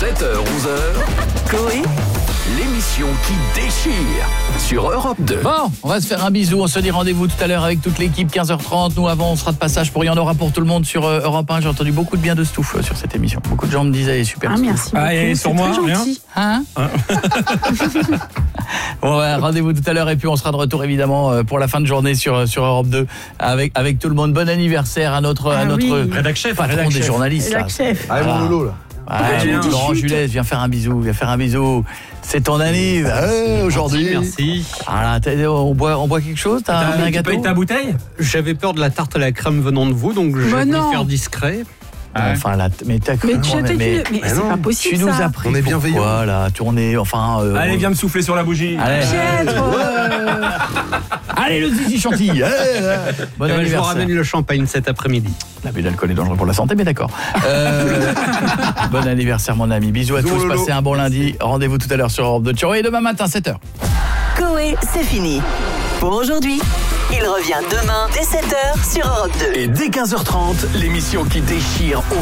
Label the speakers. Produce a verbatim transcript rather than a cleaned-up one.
Speaker 1: sept heures onze heures, Coé, l'émission qui déchire sur Europe deux.
Speaker 2: Bon, on va se faire un bisou, on se dit rendez-vous tout à l'heure avec toute l'équipe, quinze heures trente. Nous avant, on sera de passage pour Il y en aura pour tout le monde sur euh, Europe un. J'ai entendu beaucoup de bien de Stouff euh, sur cette émission. Beaucoup de gens me disaient super.
Speaker 3: Ah, merci beaucoup.
Speaker 4: Ah, et sur moi, rien.
Speaker 2: Hein Bon, ouais, rendez-vous tout à l'heure et puis on sera de retour évidemment euh, pour la fin de journée sur sur Europe deux avec avec tout le monde. Bon anniversaire à notre
Speaker 3: Ah
Speaker 2: à notre
Speaker 3: oui.
Speaker 4: Rédac chef,
Speaker 2: patron
Speaker 4: rédac
Speaker 2: des
Speaker 4: chef.
Speaker 2: journalistes.
Speaker 3: Rédac
Speaker 2: là.
Speaker 3: chef.
Speaker 5: Ah, mon loulou, là.
Speaker 2: Ouais,
Speaker 3: tu me dis
Speaker 2: Laurent
Speaker 3: chut
Speaker 2: Julès, viens faire un bisou, viens faire un bisou. C'est ton anniv ouais, aujourd'hui.
Speaker 4: Merci.
Speaker 2: Voilà, t'as- on boit on boit quelque chose, t'as
Speaker 4: T'as
Speaker 2: un
Speaker 4: tu
Speaker 2: gâteau.
Speaker 4: payes ta bouteille?
Speaker 6: J'avais peur de la tarte à la crème venant de vous, donc je
Speaker 3: Bah
Speaker 6: vais
Speaker 3: non.
Speaker 6: faire discret.
Speaker 2: Ah, enfin là, mais t'as cru
Speaker 3: Mais tu
Speaker 2: mais,
Speaker 3: t'es
Speaker 2: mais,
Speaker 3: mais, mais c'est
Speaker 5: non,
Speaker 3: pas
Speaker 2: tu
Speaker 3: possible
Speaker 2: nous
Speaker 3: ça.
Speaker 2: as pris
Speaker 5: On est
Speaker 2: pour
Speaker 5: bienveillants.
Speaker 2: quoi, là, tourner enfin euh,
Speaker 4: Allez, viens me souffler sur la bougie.
Speaker 2: Allez,
Speaker 3: Piètre, euh,
Speaker 2: allez le zizi chantilly. Allez, allez. Bon
Speaker 6: Eh ben, je vous
Speaker 2: anniversaire.
Speaker 6: ramène le champagne cet après-midi.
Speaker 2: L'abus d'alcool est dangereux pour la santé, mais d'accord. Euh, bon anniversaire, mon ami. Bisous à
Speaker 5: Bisous,
Speaker 2: tous.
Speaker 5: Lolo.
Speaker 2: Passez un bon lundi. Rendez-vous tout à l'heure sur Europe deux. Ciao. Et demain matin, sept heures.
Speaker 7: Coé, c'est fini. Pour aujourd'hui, il revient demain dès sept heures sur Europe deux.
Speaker 1: Et dès quinze heures trente, l'émission qui déchire au